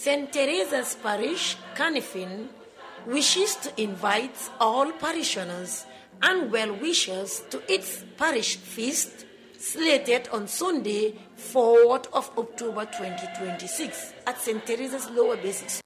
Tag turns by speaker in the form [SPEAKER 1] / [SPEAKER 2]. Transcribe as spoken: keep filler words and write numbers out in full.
[SPEAKER 1] Saint Teresa's Parish, Canifin, wishes to invite all parishioners and well-wishers to its parish feast slated on Sunday, fourth of October twenty twenty-six at Saint Teresa's Lower Basic School.